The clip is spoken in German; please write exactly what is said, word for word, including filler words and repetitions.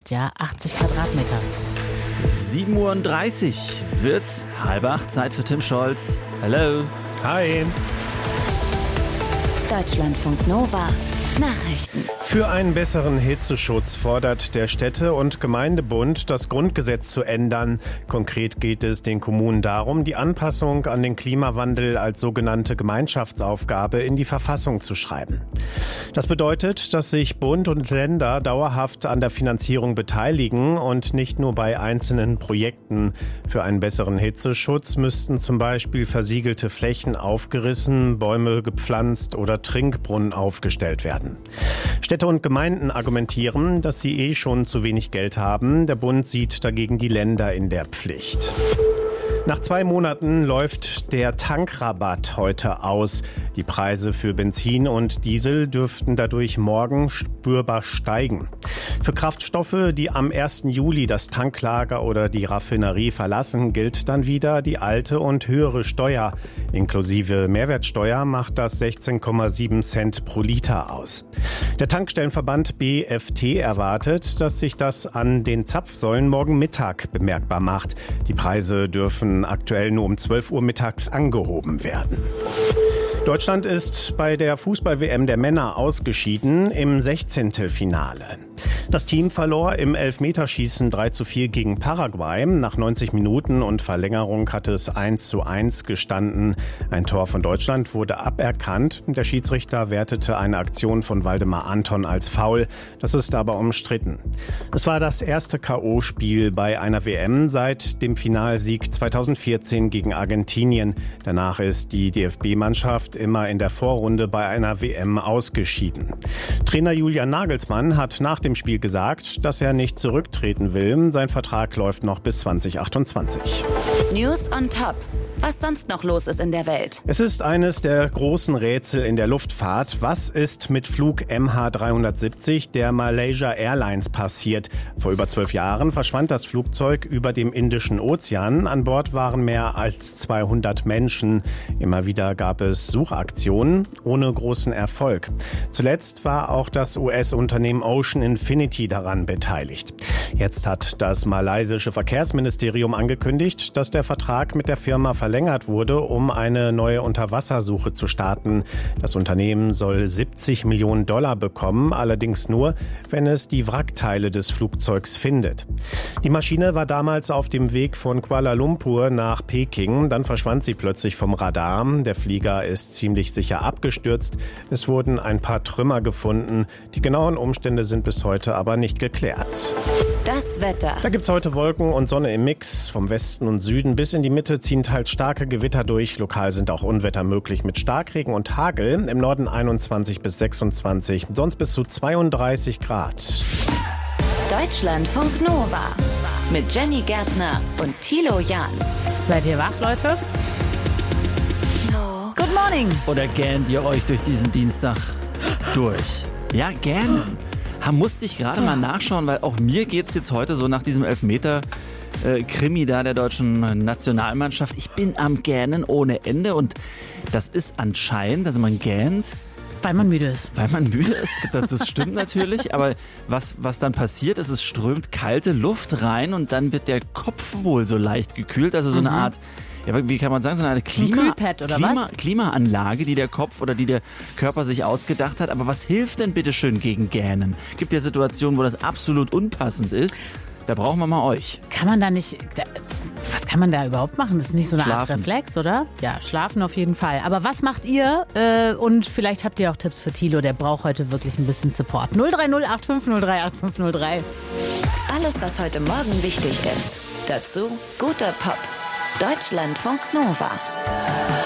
Luft, ja, achtzig Quadratmeter. sieben Uhr dreißig wird's, halb acht, Zeit für Tim Scholz. Hallo. Hi. Deutschlandfunk Nova. Nachrichten. Für einen besseren Hitzeschutz fordert der Städte- und Gemeindebund, das Grundgesetz zu ändern. Konkret geht es den Kommunen darum, die Anpassung an den Klimawandel als sogenannte Gemeinschaftsaufgabe in die Verfassung zu schreiben. Das bedeutet, dass sich Bund und Länder dauerhaft an der Finanzierung beteiligen und nicht nur bei einzelnen Projekten. Für einen besseren Hitzeschutz müssten zum Beispiel versiegelte Flächen aufgerissen, Bäume gepflanzt oder Trinkbrunnen aufgestellt werden. Städte und Gemeinden argumentieren, dass sie eh schon zu wenig Geld haben. Der Bund sieht dagegen die Länder in der Pflicht. Nach zwei Monaten läuft der Tankrabatt heute aus. Die Preise für Benzin und Diesel dürften dadurch morgen spürbar steigen. Für Kraftstoffe, die am ersten Juli das Tanklager oder die Raffinerie verlassen, gilt dann wieder die alte und höhere Steuer. Inklusive Mehrwertsteuer macht das sechzehn Komma sieben Cent pro Liter aus. Der Tankstellenverband B F T erwartet, dass sich das an den Zapfsäulen morgen Mittag bemerkbar macht. Die Preise dürfen aktuell nur um zwölf Uhr mittags angehoben werden. Deutschland ist bei der Fußball-W M der Männer ausgeschieden im Sechzehntelfinale. Das Team verlor im Elfmeterschießen drei zu vier gegen Paraguay. Nach neunzig Minuten und Verlängerung hatte es eins zu eins gestanden. Ein Tor von Deutschland wurde aberkannt. Der Schiedsrichter wertete eine Aktion von Waldemar Anton als Foul. Das ist aber umstritten. Es war das erste K O-Spiel bei einer W M seit dem Finalsieg zweitausendvierzehn gegen Argentinien. Danach ist die D F B-Mannschaft immer in der Vorrunde bei einer W M ausgeschieden. Trainer Julian Nagelsmann hat nach dem Spiel gesagt, dass er nicht zurücktreten will. Sein Vertrag läuft noch bis zwanzig achtundzwanzig. News on top. Was sonst noch los ist in der Welt. Es ist eines der großen Rätsel in der Luftfahrt. Was ist mit Flug M H dreihundertsiebzig der Malaysia Airlines passiert? Vor über zwölf Jahren verschwand das Flugzeug über dem Indischen Ozean. An Bord waren mehr als zweihundert Menschen. Immer wieder gab es Suchaktionen ohne großen Erfolg. Zuletzt war auch das U S-Unternehmen Ocean Infinity daran beteiligt. Jetzt hat das malaysische Verkehrsministerium angekündigt, dass der Vertrag mit der Firma verlängert wurde, um eine neue Unterwassersuche zu starten. Das Unternehmen soll siebzig Millionen Dollar bekommen, allerdings nur, wenn es die Wrackteile des Flugzeugs findet. Die Maschine war damals auf dem Weg von Kuala Lumpur nach Peking. Dann verschwand sie plötzlich vom Radar. Der Flieger ist ziemlich sicher abgestürzt. Es wurden ein paar Trümmer gefunden. Die genauen Umstände sind bis heute aber nicht geklärt. Das Wetter. Da gibt's heute Wolken und Sonne im Mix. Vom Westen und Süden bis in die Mitte ziehen teils starke Gewitter durch. Lokal sind auch Unwetter möglich mit Starkregen und Hagel. Im Norden einundzwanzig bis sechsundzwanzig, sonst bis zu zweiunddreißig Grad. Deutschlandfunk Nova mit Jenny Gärtner und Thilo Jahn. Seid ihr wach, Leute? No. Good morning. Oder gähnt ihr euch durch diesen Dienstag durch? Ja, gähnen. Ha, musste ich gerade mal nachschauen, weil auch mir geht's jetzt heute so nach diesem Elfmeter äh, Krimi da der deutschen Nationalmannschaft. Ich bin am Gähnen ohne Ende und das ist anscheinend, also man gähnt, Weil man müde ist. weil man müde ist. Das, das stimmt natürlich, aber was, was dann passiert ist, es strömt kalte Luft rein und dann wird der Kopf wohl so leicht gekühlt, also so eine Art, ja, wie kann man sagen, so eine Klima, Kühlpad oder Klima, was? Klimaanlage, die der Kopf oder die der Körper sich ausgedacht hat. Aber was hilft denn bitte schön gegen Gähnen? Gibt ja Situationen, wo das absolut unpassend ist. Da brauchen wir mal euch. Kann man da nicht... Da, was kann man da überhaupt machen? Das ist nicht so eine Art Schlafen. Reflex, oder? Ja, schlafen auf jeden Fall. Aber was macht ihr? Äh, und vielleicht habt ihr auch Tipps für Thilo, der braucht heute wirklich ein bisschen Support. null drei null acht fünf null drei acht fünf null drei. Alles, was heute Morgen wichtig ist. Dazu guter Pop. Deutschlandfunk Nova.